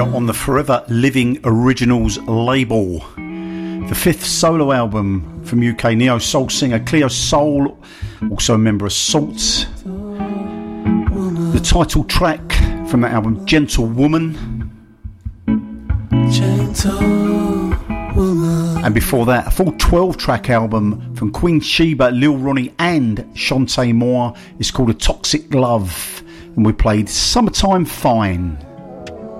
got on the Forever Living Originals label. The fifth solo album from UK neo-soul singer Cleo Sol, also a member of Salt. The title track from that album, Gentle Woman. And before that, a full 12-track album from Queen Sheba, Lil Ronnie and Shantae Moore. It's called A Toxic Love. And we played Summertime Fine.